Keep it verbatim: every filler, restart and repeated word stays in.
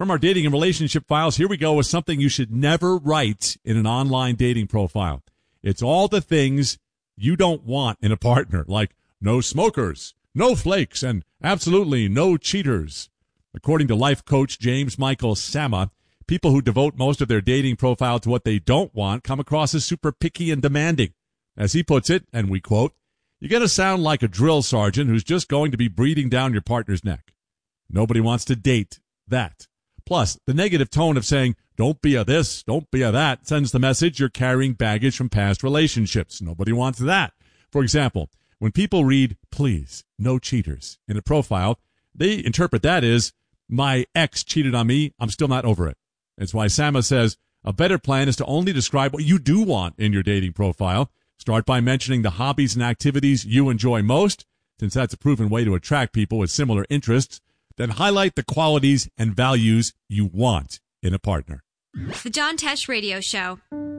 From our dating and relationship files, here we go with something you should never write in an online dating profile. It's all the things you don't want in a partner, like no smokers, no flakes, and absolutely no cheaters. According to life coach James Michael Sama, people who devote most of their dating profile to what they don't want come across as super picky and demanding. As he puts it, and we quote, "You're going to sound like a drill sergeant who's just going to be breathing down your partner's neck." Nobody wants to date that. Plus, the negative tone of saying, "Don't be a this, don't be a that," sends the message you're carrying baggage from past relationships. Nobody wants that. For example, when people read, "Please, no cheaters," in a profile, they interpret that as, "My ex cheated on me, I'm still not over it." That's why Sama says, a better plan is to only describe what you do want in your dating profile. Start by mentioning the hobbies and activities you enjoy most, since that's a proven way to attract people with similar interests. Then highlight the qualities and values you want in a partner. The John Tesh Radio Show.